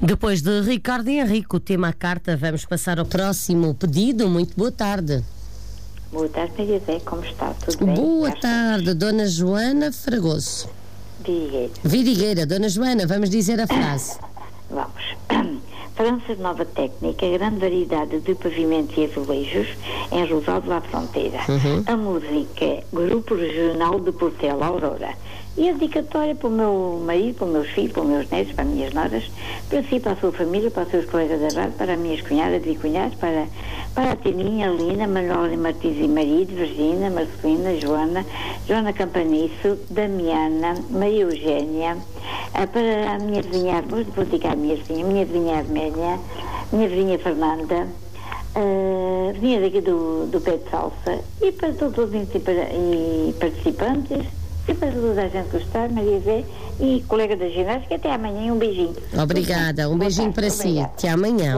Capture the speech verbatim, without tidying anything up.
Depois de Ricardo e Henrique, o tema à carta, vamos passar ao próximo pedido. Muito boa tarde. Boa tarde, Maria Zé, como está? Tudo bem? Boa Já tarde, estás? Dona Joana Fragoso. Diga. Vidigueira, Dona Joana, vamos dizer a frase. Vamos. França Nova Técnica, grande variedade de pavimentos e azulejos em Rosal da Fronteira. Uhum. A música, Grupo Regional de Portela, Aurora. E a dedicatória para o meu marido, para os meus filhos, para os meus netos, para as minhas noras, para si, para a sua família, para os seus colegas da rádio, para as minhas cunhadas e cunhados, para, para a Tininha, a Lina, Manuela Martins e marido, Virgínia, Marcelina, Joana, Joana Campaniço, Damiana, Maria Eugénia, ah, para a minha vizinha, vou vou dedicar a minha vizinha, minha vizinha Arménia, minha vizinha Fernanda, a vizinha daqui do, do Pé de Salsa, e para todos os ouvintes e, para, e participantes, e para toda a gente gostar, Maria Zé e colega da ginástica, até amanhã, um beijinho. Obrigada, um beijinho para si. Até amanhã.